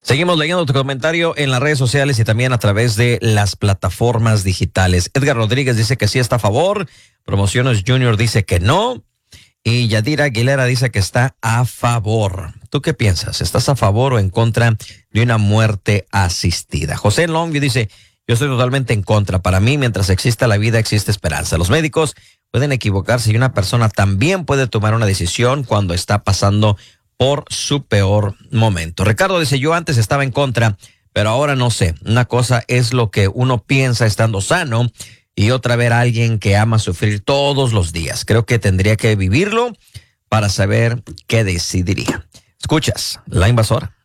Seguimos leyendo tu comentario en las redes sociales y también a través de las plataformas digitales. Edgar Rodríguez dice que sí está a favor. Promociones Junior dice que no. Y Yadira Aguilera dice que está a favor. ¿Tú qué piensas? ¿Estás a favor o en contra de una muerte asistida? José Longview dice, yo estoy totalmente en contra. Para mí, mientras exista la vida, existe esperanza. Los médicos pueden equivocarse y una persona también puede tomar una decisión cuando está pasando por su peor momento. Ricardo dice, yo antes estaba en contra, pero ahora no sé. Una cosa es lo que uno piensa estando sano y otra ver a alguien que ama sufrir todos los días. Creo que tendría que vivirlo para saber qué decidiría. Escuchas La Invasora.